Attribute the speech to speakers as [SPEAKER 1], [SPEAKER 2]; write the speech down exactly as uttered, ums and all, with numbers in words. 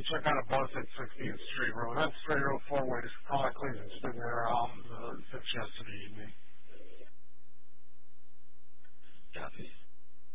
[SPEAKER 1] check out a bus at sixtieth Street Road. That's straight road four ways. Call it Cleveland. Been there um, uh, since yesterday evening.